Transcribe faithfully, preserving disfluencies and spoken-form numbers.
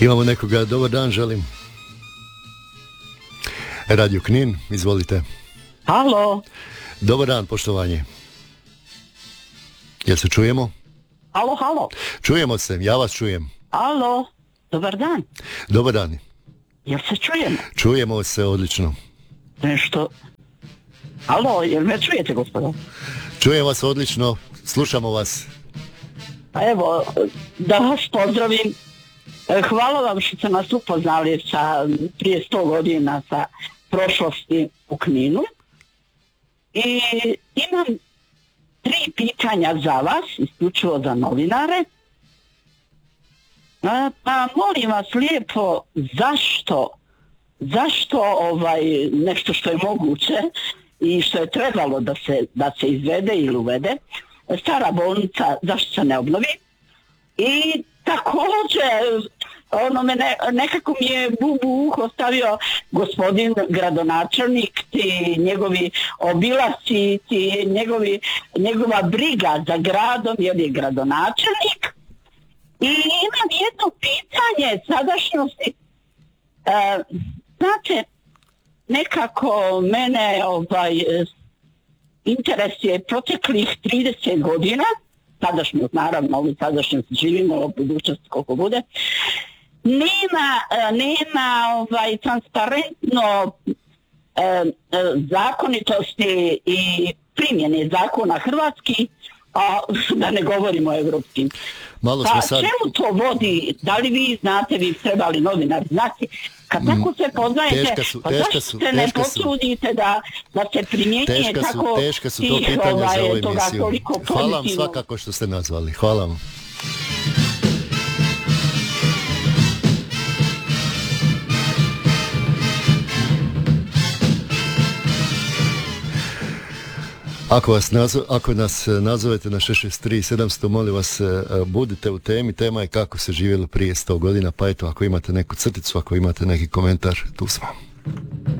Imamo nekoga, dobar dan želim. Radio Knin, izvolite. Halo. Dobar dan, poštovanje. Jel se čujemo? Halo, halo. Čujemo se, ja vas čujem. Halo, dobar dan. Dobar dan. Jel se čujemo? Čujemo se odlično. Nešto... Halo, jel me čujete, gospodo? Čujem vas odlično, slušamo vas. Pa evo, da vas pozdravim. Hvala vam što ste nas upoznali sa, prije sto godina sa prošlosti u Kninu. I imam tri pitanja za vas, isključivo za novinare. Pa molim vas lijepo, zašto, zašto ovaj, nešto što je moguće i što je trebalo da se, da se izvede ili uvede, stara bolnica, zašto se ne obnovi? I također, ono me ne, nekako mi je bubu u uho stavio gospodin gradonačelnik, ti njegovi obilasci, ti njegovi, njegova briga za gradom, jer je gradonačelnik. I imam jedno pitanje sadašnjosti. E, znate, nekako mene ovaj, interesuje proteklih trideset godina, sadašnjost, naravno, ovi sadašnjost živimo, u budućnosti koliko bude, nema, nema ovaj, transparentno e, e, zakonitosti i primjene zakona hrvatskih, a da ne govorimo o evropskim. Malo pa sad... čemu to vodi? Da li vi znate, vi trebali novinari znati, kad tako se poznajete, su, pa zašto se ne potrudite da, da se primjenjuje tako teška su to pitanja ovaj, za ovu toga emisiju. toliko pozitivno. Hvala vam svakako što ste nazvali. Hvala vam. Ako, vas nazv, ako nas nazovete na šest šest tri sedamsto, molim vas, budite u temi. Tema je kako se živjelo prije sto godina, pa eto, ako imate neku crticu, ako imate neki komentar, tu smo.